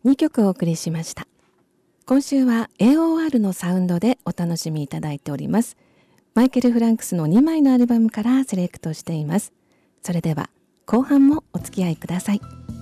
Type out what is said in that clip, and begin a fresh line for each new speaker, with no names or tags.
2曲お送りしました。今週は AOR のサウンドでお楽しみいただいております。マイケル・フランクスの2枚のアルバムからセレクトしています。それでは後半もお付き合いください。